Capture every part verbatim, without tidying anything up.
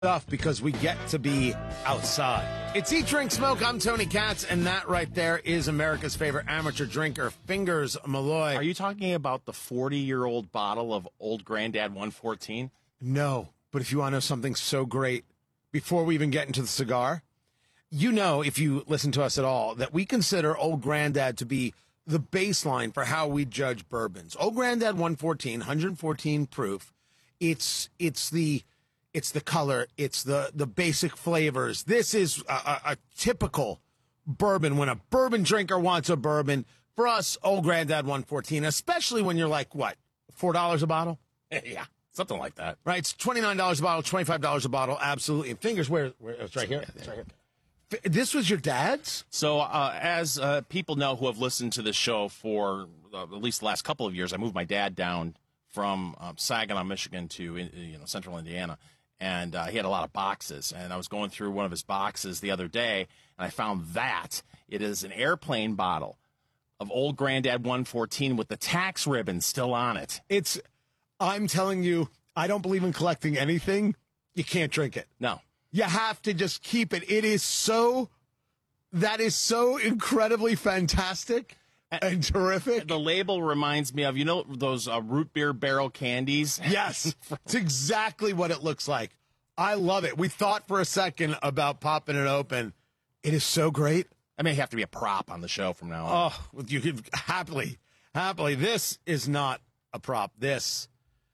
Stuff because we get to be outside. It's Eat, Drink, Smoke. I'm Tony Katz, and that right there is America's favorite amateur drinker, Fingers Malloy. Are you talking about the forty-year-old bottle of Old Granddad one fourteen? No, but if you want to know something so great, before we even get into the cigar, you know, if you listen to us at all, that we consider Old Granddad to be the baseline for how we judge bourbons. Old Granddad one fourteen, one hundred fourteen proof. It's it's the It's the color. It's the, the basic flavors. This is a, a, a typical bourbon. When a bourbon drinker wants a bourbon, for us, Old Granddad one fourteen, especially when you're like, what, four dollars a bottle? Yeah, something like that. Right? It's twenty-nine dollars a bottle, twenty-five dollars a bottle. Absolutely. And Fingers, where? where it's right here. It's right here. F- This was your dad's? So, uh, as uh, people know who have listened to this show for uh, at least the last couple of years, I moved my dad down from um, Saginaw, Michigan to you know central Indiana. And uh, he had a lot of boxes, and I was going through one of his boxes the other day, and I found that it is an airplane bottle of Old Granddad one fourteen with the tax ribbon still on it. It's, I'm telling you, I don't believe in collecting anything. You can't drink it. No. You have to just keep it. It is so, that is so incredibly fantastic and terrific. The label reminds me of, you know, those uh, root beer barrel candies? Yes, it's exactly what it looks like. I love it. We thought for a second about popping it open. It is so great. I may have to be a prop on the show from now on. Oh, you could happily, happily. This is not a prop. This,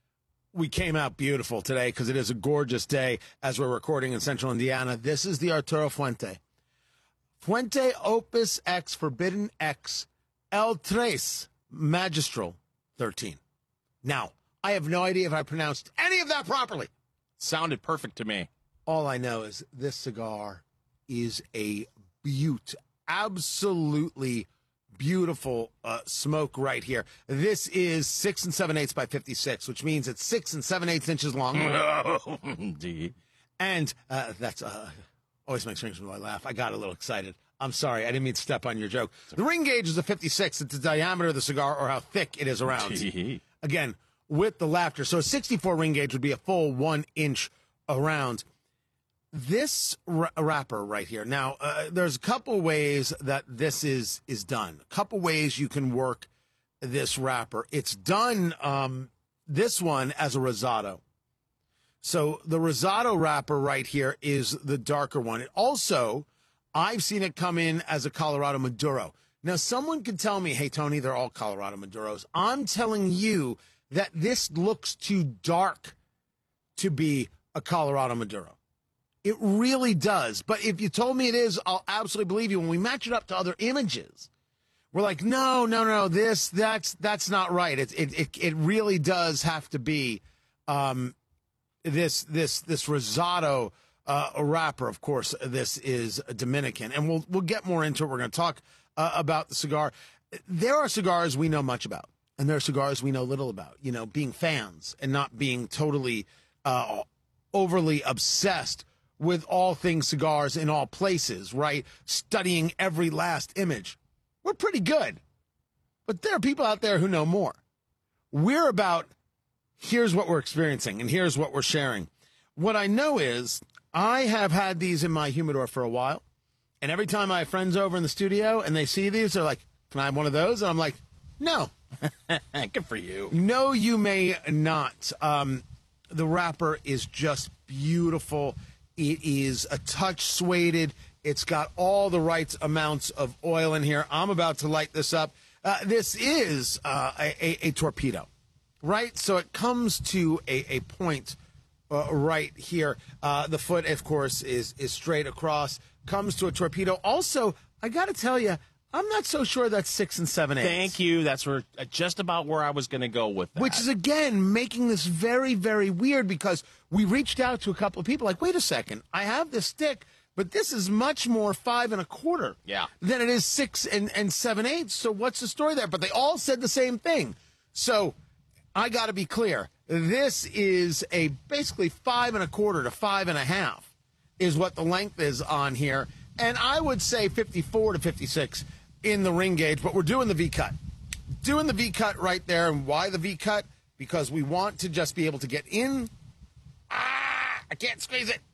we came out beautiful today because it is a gorgeous day as we're recording in central Indiana. This is the Arturo Fuente. Fuente Opus X Forbidden X El Tres Magistral thirteen. Now, I have no idea if I pronounced any of that properly. Sounded perfect to me. All I know is this cigar is a beaut. Absolutely beautiful uh, smoke right here. This is six and seven eighths by fifty-six, which means it's six and seven eighths inches long. Oh, indeed. And uh, that's uh, always makes me laugh. I got a little excited. I'm sorry. I didn't mean to step on your joke. The ring gauge is a fifty-six. It's the diameter of the cigar or how thick it is around. Again, with the laughter. So a sixty-four ring gauge would be a full one inch around. This r- wrapper right here. Now, uh, there's a couple ways that this is, is done. A couple ways you can work this wrapper. It's done, um, this one as a rosado. So the rosado wrapper right here is the darker one. It also, I've seen it come in as a Colorado Maduro. Now, someone could tell me, hey, Tony, they're all Colorado Maduros. I'm telling you that this looks too dark to be a Colorado Maduro. It really does. But if you told me it is, I'll absolutely believe you. When we match it up to other images, we're like, no, no, no, this, that's, that's not right. It, it, it, it really does have to be, um, this, this, this rosado, uh, wrapper. Of course, this is a Dominican, and we'll, we'll get more into it. We're going to talk, uh, about the cigar. There are cigars we know much about, and there are cigars we know little about, you know, being fans and not being totally, uh, overly obsessed with all things cigars in all places, right? Studying every last image. We're pretty good. But there are people out there who know more. We're about, here's what we're experiencing, and here's what we're sharing. What I know is, I have had these in my humidor for a while, and every time I have friends over in the studio and they see these, they're like, can I have one of those? And I'm like, no. Good for you. No, you may not. Um, the wrapper is just beautiful. It is a touch suede. It's got all the right amounts of oil in here. I'm about to light this up. Uh, this is uh, a, a, a torpedo, right? So it comes to a, a point uh, right here. Uh, the foot, of course, is is straight across. Comes to a torpedo. Also, I got to tell you, I'm not so sure that's six and seven eighths. Thank you. That's where uh, just about where I was going to go with that. Which is, again, making this very, very weird because we reached out to a couple of people like, wait a second, I have this stick, but this is much more five and a quarter yeah. than it is six and, and seven eighths. So what's the story there? But they all said the same thing. So I got to be clear. This is a basically five and a quarter to five and a half is what the length is on here. And I would say fifty-four to fifty-six in the ring gauge, but we're doing the V-cut. Doing the V-cut right there. And why the V-cut? Because we want to just be able to get in. Ah, I can't squeeze it.